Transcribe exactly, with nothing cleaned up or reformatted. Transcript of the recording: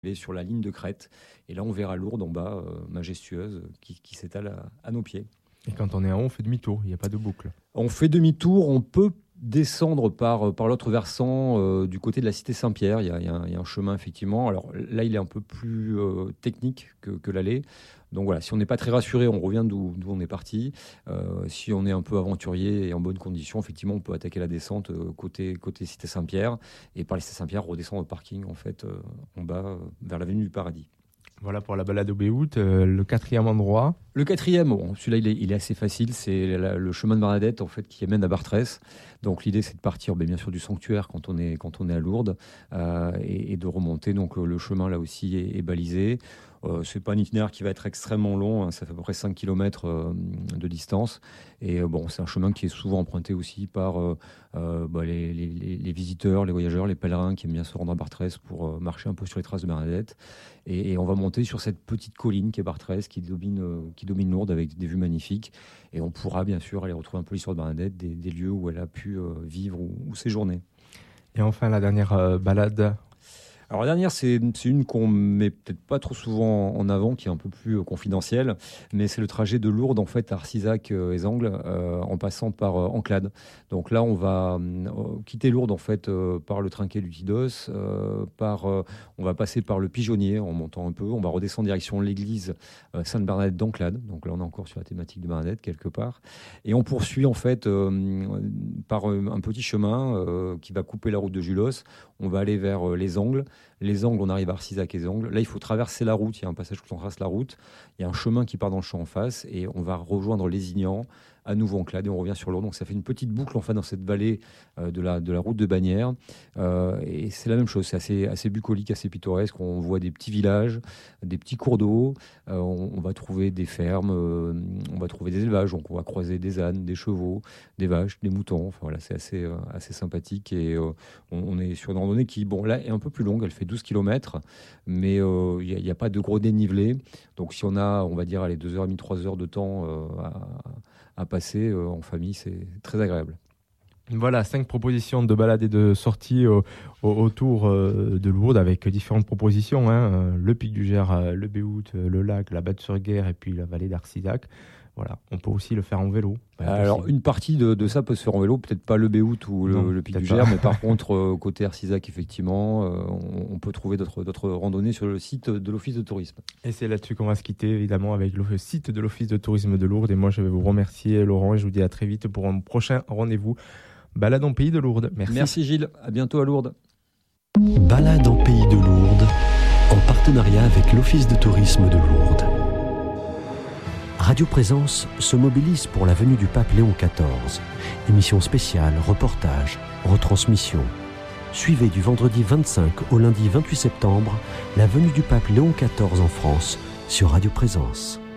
Et sur la ligne de crête. Et là, on verra Lourdes en bas, euh, majestueuse, qui, qui s'étale à, à nos pieds. Et quand on est en haut, on fait demi-tour, il n'y a pas de boucle. On fait demi-tour, on peut descendre par, par l'autre versant euh, du côté de la cité Saint-Pierre. Il y a, il y a un, il y a un chemin, effectivement. Alors là, il est un peu plus euh, technique que, que l'allée. Donc voilà, si on n'est pas très rassuré, on revient d'où, d'où on est parti. Euh, si on est un peu aventurier et en bonne condition, effectivement, on peut attaquer la descente euh, côté, côté cité Saint-Pierre. Et par la cité Saint-Pierre, redescendre au parking, en fait, euh, en bas, euh, vers l'avenue du Paradis. Voilà pour la balade au Béhout. Euh, le quatrième endroit. Le quatrième, bon, celui-là, il est, il est assez facile. C'est la, le chemin de Bernadette, en fait, qui amène à Bartrès. Donc l'idée, c'est de partir, bien sûr, du sanctuaire quand on est, quand on est à Lourdes euh, et, et de remonter. Donc le chemin, là aussi, est, est balisé. Euh, c'est pas un itinéraire qui va être extrêmement long, hein, ça fait à peu près cinq kilomètres euh, de distance. Et euh, bon, c'est un chemin qui est souvent emprunté aussi par euh, euh, bah, les, les, les visiteurs, les voyageurs, les pèlerins qui aiment bien se rendre à Bartrès pour euh, marcher un peu sur les traces de Bernadette. Et, et on va monter sur cette petite colline qui est Bartrès, qui domine, euh, qui domine Lourdes avec des vues magnifiques. Et on pourra bien sûr aller retrouver un peu l'histoire de Bernadette, des, des lieux où elle a pu euh, vivre ou, ou séjourner. Et enfin, la dernière euh, balade. Alors la dernière, c'est, c'est une qu'on met peut-être pas trop souvent en avant, qui est un peu plus euh, confidentielle, mais c'est le trajet de Lourdes en fait à Arcisac euh, et Angles, euh, en passant par euh, Enclade. Donc là, on va euh, quitter Lourdes en fait euh, par le trinquet du Tidos, euh, par, euh, on va passer par le Pigeonnier en montant un peu, on va redescendre direction l'église euh, Sainte-Bernadette d'Enclade. Donc là, on est encore sur la thématique de Bernadette quelque part, et on poursuit en fait euh, par euh, un petit chemin euh, qui va couper la route de Julos. On va aller vers euh, les Angles. Les Angles, on arrive à Arcisac et les Angles. Là, il faut traverser la route. Il y a un passage où on traverse la route. Il y a un chemin qui part dans le champ en face et on va rejoindre Lézignan, à nouveau Enclade, et on revient sur Lourdes. Donc ça fait une petite boucle enfin dans cette vallée euh, de, la, de la route de Bagnères. Euh, et c'est la même chose. C'est assez, assez bucolique, assez pittoresque. On voit des petits villages, des petits cours d'eau. Euh, on, on va trouver des fermes, euh, on va trouver des élevages. Donc on va croiser des ânes, des chevaux, des vaches, des moutons. Enfin voilà, c'est assez, euh, assez sympathique. Et euh, on, on est sur une randonnée qui, bon, là, est un peu plus longue. Elle fait douze kilomètres, mais il euh, n'y a, a pas de gros dénivelé. Donc si on a, on va dire, allez, deux heures trente, trois heures de temps euh, à, à passer euh, en famille, c'est très agréable. Voilà, cinq propositions de balades et de sorties au, au, autour euh, de Lourdes avec différentes propositions. Hein, le Pic du Gers, euh, le Béhout, euh, le lac, la Batte-sur-Guerre et puis la vallée d'Arcisac. Voilà, on peut aussi le faire en vélo. Alors, possible. Une partie de, de ça peut se faire en vélo, peut-être pas le Béhout ou le, non, le Pic du Gers, mais par contre, euh, côté Arcisac, effectivement, euh, on, on peut trouver d'autres, d'autres randonnées sur le site de l'Office de tourisme. Et c'est là-dessus qu'on va se quitter, évidemment, avec le site de l'Office de tourisme de Lourdes. Et moi, je vais vous remercier, Laurent, et je vous dis à très vite pour un prochain rendez-vous. Balade en Pays de Lourdes. Merci. Merci Gilles, à bientôt à Lourdes. Balade en Pays de Lourdes, en partenariat avec l'Office de tourisme de Lourdes. Radio Présence se mobilise pour la venue du pape Léon quatorze. Émission spéciale, reportage, retransmission. Suivez du vendredi vingt-cinq au lundi vingt-huit septembre la venue du pape Léon quatorze en France sur Radio Présence.